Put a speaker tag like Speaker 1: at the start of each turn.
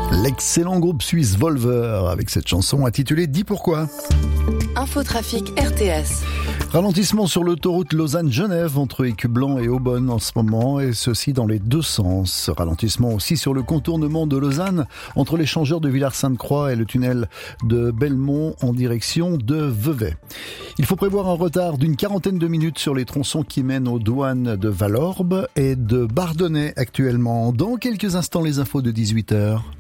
Speaker 1: L'excellent groupe suisse Volver avec cette chanson intitulée « Dis pourquoi ».
Speaker 2: Infotrafic RTS.
Speaker 1: Ralentissement sur l'autoroute Lausanne-Genève entre Écublens et Aubonne en ce moment, et ceci dans les deux sens. Ralentissement aussi sur le contournement de Lausanne entre l'échangeur de Villars-Sainte-Croix et le tunnel de Belmont en direction de Vevey. Il faut prévoir un retard d'une 40aine de minutes sur les tronçons qui mènent aux douanes de Vallorbe et de Bardonnay actuellement. Dans quelques instants, les infos de 18h.